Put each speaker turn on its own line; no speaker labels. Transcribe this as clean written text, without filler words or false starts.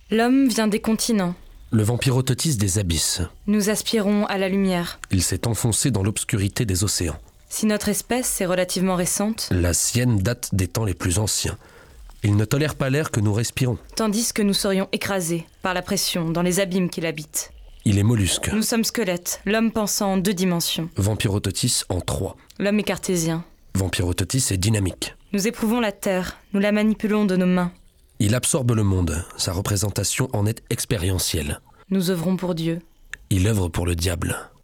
L'homme vient des continents.
Le vampirototis des abysses.
Nous aspirons à la lumière.
Il s'est enfoncé dans l'obscurité des océans.
Si notre espèce est relativement récente,
La sienne date des temps les plus anciens. Il ne tolère pas l'air que nous respirons.
tandis que nous serions écrasés par la pression dans les abîmes qu'il habite.
Il est mollusque.
Nous sommes squelettes, l'homme pensant en 2 dimensions.
Vampirototis en 3.
L'homme est cartésien.
Vampirototis est dynamique.
Nous éprouvons la terre, nous la manipulons de nos mains.
Il absorbe le monde. Sa représentation en est expérientielle.
Nous œuvrons pour Dieu.
Il œuvre pour le diable.